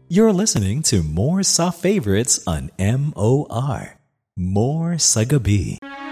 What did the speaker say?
You're listening to More Soft Favorites on MOR. More Sagabi.